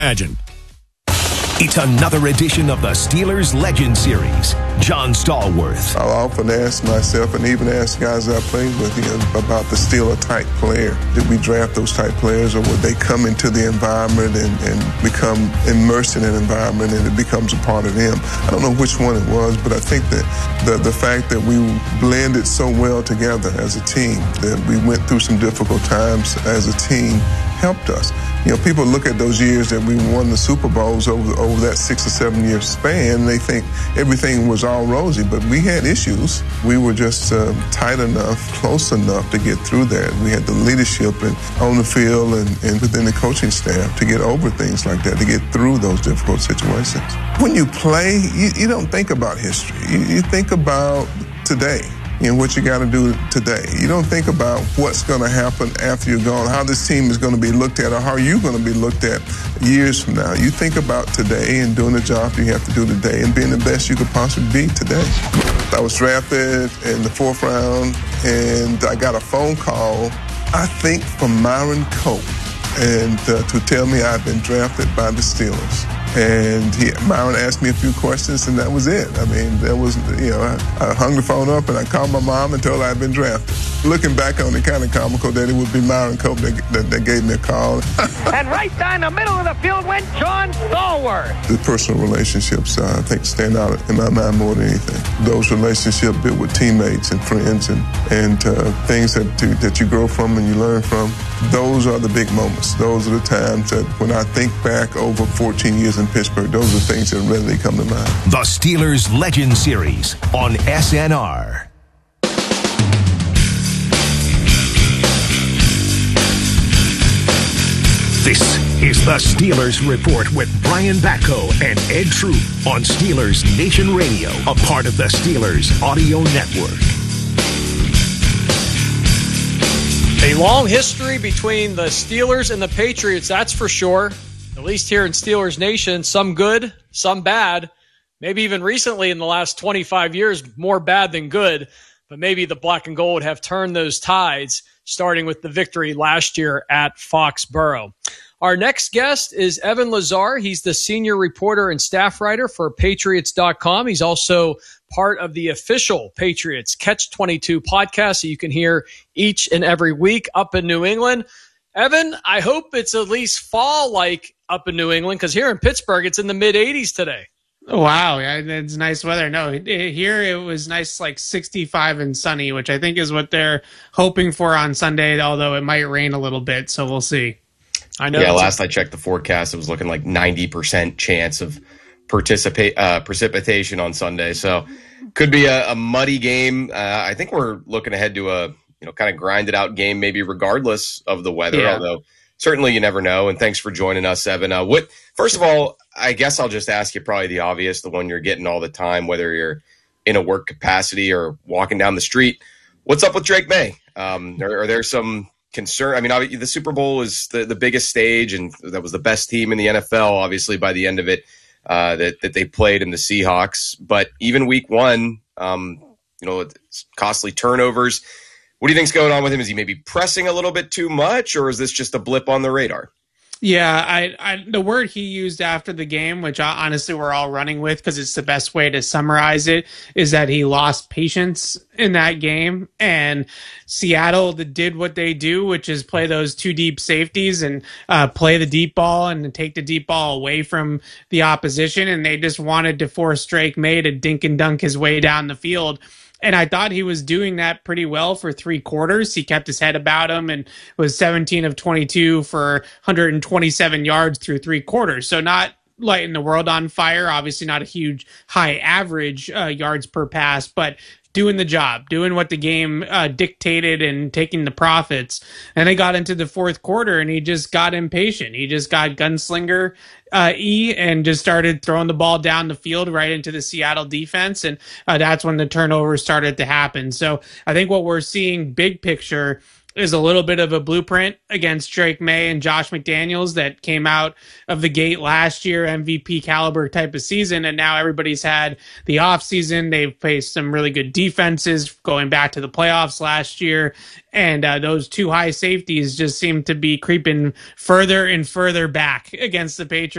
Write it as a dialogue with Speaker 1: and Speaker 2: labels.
Speaker 1: Imagine. It's another edition of the Steelers Legend Series. John Stallworth.
Speaker 2: I'll often ask myself, and even ask guys I played with, about the Steeler-type player. Did we draft those type players, or would they come into the environment and become immersed in an environment and it becomes a part of them? I don't know which one it was, but I think that the fact that we blended so well together as a team, that we went through some difficult times as a team, helped us. People look at those years that we won the Super Bowls over that 6 or 7 year span, and they think everything was all rosy, but we had issues. We were just tight enough, close enough to get through that. We had the leadership on the field and within the coaching staff to get over things like that, to get through those difficult situations. When you play, you don't think about history. You think about today. What you got to do today. You don't think about what's going to happen after you're gone, how this team is going to be looked at, or how you're going to be looked at years from now. You think about today and doing the job you have to do today and being the best you could possibly be today. I was drafted in the 4th round, and I got a phone call, I think, from Myron Cope, and to tell me I'd been drafted by the Steelers. And Myron asked me a few questions, and that was it. I mean, there was, I hung the phone up and I called my mom and told her I'd been drafted. Looking back on it, kind of comical that it would be Myron Cope that gave me a call.
Speaker 3: And right down the middle of the field went John Stallworth.
Speaker 2: The personal relationships, I think, stand out in my mind more than anything. Those relationships built with teammates and friends and things that you grow from and you learn from, those are the big moments. Those are the times that when I think back over 14 years in Pittsburgh, those are things that readily come to mind.
Speaker 1: The Steelers Legend Series on SNR. This is the Steelers Report with Brian Batko and Ed Troop on Steelers Nation Radio, a part of the Steelers Audio Network.
Speaker 4: A long history between the Steelers and the Patriots, that's for sure. At least here in Steelers Nation, some good, some bad. Maybe even recently in the last 25 years, more bad than good. But maybe the black and gold have turned those tides, starting with the victory last year at Foxborough. Our next guest is Evan Lazar. He's the senior reporter and staff writer for Patriots.com. He's also part of the official Patriots Catch-22 podcast that you can hear each and every week up in New England. Evan, I hope it's at least fall-like up in New England, because here in Pittsburgh, it's in the mid-80s today.
Speaker 5: Wow, yeah, it's nice weather. No, here it was nice, like 65 and sunny, which I think is what they're hoping for on Sunday, although it might rain a little bit, so we'll see.
Speaker 6: I know. Yeah, last I checked the forecast, it was looking like 90% chance of precipitation on Sunday, so could be a muddy game. I think we're looking ahead to a kind of grinded out game, maybe regardless of the weather, although certainly you never know. And thanks for joining us, Evan. First of all, I guess I'll just ask you probably the obvious, the one you're getting all the time, whether you're in a work capacity or walking down the street. What's up with Drake May? Are there some concern? I mean, obviously the Super Bowl is the biggest stage, and that was the best team in the NFL, obviously, by the end of it, that they played in the Seahawks. But even week one, costly turnovers. What do you think's going on with him? Is he maybe pressing a little bit too much, or is this just a blip on the radar?
Speaker 5: Yeah, the word he used after the game, which honestly we're all running with because it's the best way to summarize it, is that he lost patience in that game. And Seattle did what they do, which is play those two deep safeties and play the deep ball and take the deep ball away from the opposition. And they just wanted to force Drake May to dink and dunk his way down the field. And I thought he was doing that pretty well for 3 quarters. He kept his head about him and was 17 of 22 for 127 yards through 3 quarters. So not lighting the world on fire. Obviously not a huge high average yards per pass, but doing the job, doing what the game dictated and taking the profits. And they got into the 4th quarter and he just got impatient. He just got gunslinger and just started throwing the ball down the field right into the Seattle defense. And that's when the turnovers started to happen. So I think what we're seeing big picture is a little bit of a blueprint against Drake May and Josh McDaniels that came out of the gate last year, MVP caliber type of season. And now everybody's had the offseason. They've faced some really good defenses going back to the playoffs last year. And those two high safeties just seem to be creeping further and further back against the Patriots.